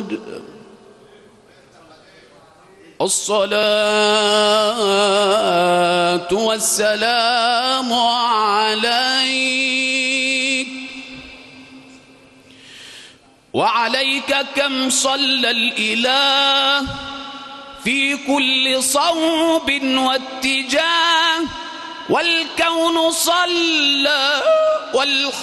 الصلاة والسلام عليك وعليك كم صلى الإله في كل صوب واتجاه والكون صلى